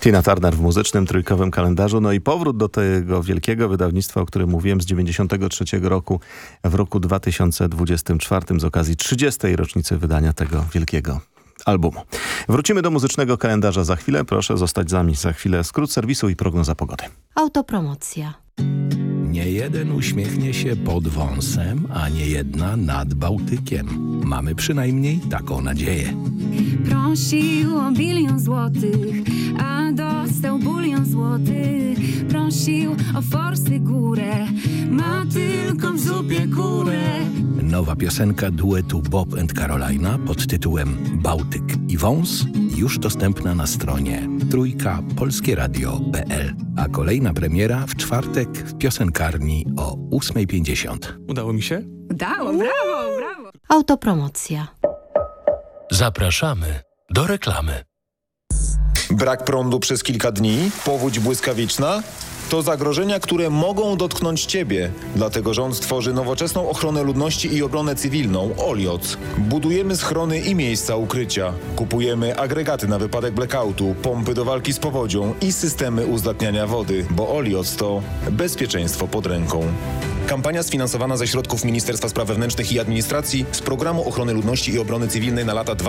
Tina Turner w muzycznym trójkowym kalendarzu. No i powrót do tego wielkiego wydawnictwa, o którym mówiłem, z 93 roku w roku 2024 z okazji 30. rocznicy wydania tego wielkiego albumu. Wrócimy do muzycznego kalendarza za chwilę. Proszę zostać z nami za chwilę. Skrót serwisu i prognoza pogody. Autopromocja. Nie jeden uśmiechnie się pod wąsem, a nie jedna nad Bałtykiem. Mamy przynajmniej taką nadzieję. Prosił o 1 bilion złotych, a dostał 1 bulion złotych. Prosił o forsy górę, ma tylko w zupie kurę. Nowa piosenka duetu Bob and Carolina pod tytułem Bałtyk i wąs już dostępna na stronie trójkapolskieradio.pl. A kolejna premiera w czwartek w piosenkarni o 8:50. Udało mi się? Udało, brawo, brawo. Autopromocja. Zapraszamy do reklamy. Brak prądu przez kilka dni? Powódź błyskawiczna? To zagrożenia, które mogą dotknąć Ciebie. Dlatego rząd tworzy nowoczesną ochronę ludności i obronę cywilną OLIOC. Budujemy schrony i miejsca ukrycia. Kupujemy agregaty na wypadek blackoutu, pompy do walki z powodzią i systemy uzdatniania wody, bo OLIOC to bezpieczeństwo pod ręką. Kampania sfinansowana ze środków Ministerstwa Spraw Wewnętrznych i Administracji z Programu Ochrony Ludności i Obrony Cywilnej na lata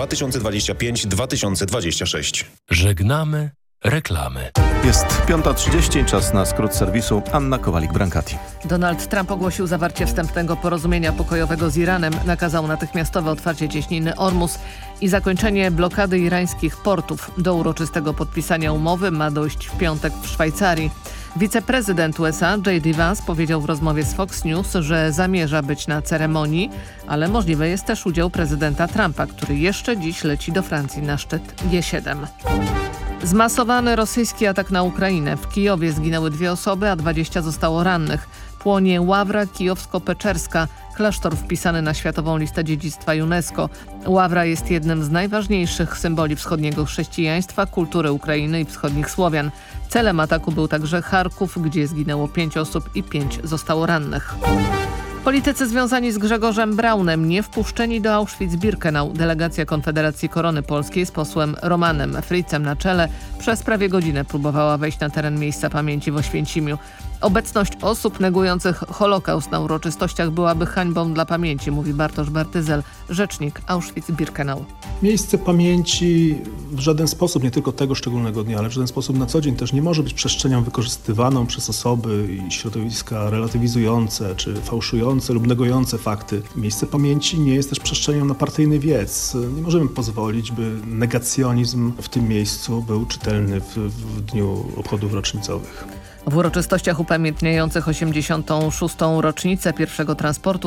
2025-2026. Żegnamy reklamy. Jest 5:30, czas na skrót serwisu. Anna Kowalik-Brankati. Donald Trump ogłosił zawarcie wstępnego porozumienia pokojowego z Iranem, nakazał natychmiastowe otwarcie cieśniny Ormus i zakończenie blokady irańskich portów. Do uroczystego podpisania umowy ma dojść w piątek w Szwajcarii. Wiceprezydent USA J.D. Vance powiedział w rozmowie z Fox News, że zamierza być na ceremonii, ale możliwy jest też udział prezydenta Trumpa, który jeszcze dziś leci do Francji na szczyt G7. Zmasowany rosyjski atak na Ukrainę. W Kijowie zginęły 2 osoby, a 20 zostało rannych. Płonie Ławra Kijowsko-Peczerska, klasztor wpisany na Światową Listę Dziedzictwa UNESCO. Ławra jest jednym z najważniejszych symboli wschodniego chrześcijaństwa, kultury Ukrainy i wschodnich Słowian. Celem ataku był także Charków, gdzie zginęło 5 osób i 5 zostało rannych. Politycy związani z Grzegorzem Braunem nie wpuszczeni do Auschwitz-Birkenau. Delegacja Konfederacji Korony Polskiej z posłem Romanem Fritzem na czele przez prawie godzinę próbowała wejść na teren miejsca pamięci w Oświęcimiu. Obecność osób negujących Holokaust na uroczystościach byłaby hańbą dla pamięci, mówi Bartosz Bartyzel, rzecznik Auschwitz-Birkenau. Miejsce pamięci w żaden sposób, nie tylko tego szczególnego dnia, ale w żaden sposób na co dzień też nie może być przestrzenią wykorzystywaną przez osoby i środowiska relatywizujące czy fałszujące lub negujące fakty. Miejsce pamięci nie jest też przestrzenią na partyjny wiec. Nie możemy pozwolić, by negacjonizm w tym miejscu był czytelny w dniu obchodów rocznicowych. W uroczystościach upamiętniających 86. rocznicę pierwszego transportu